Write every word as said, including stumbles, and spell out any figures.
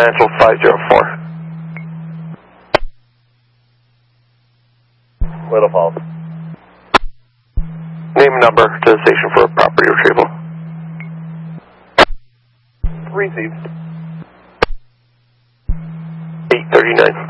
Financial five zero four. Little Falls. Name and number to the station for property retrieval. Received. eight thirty-nine.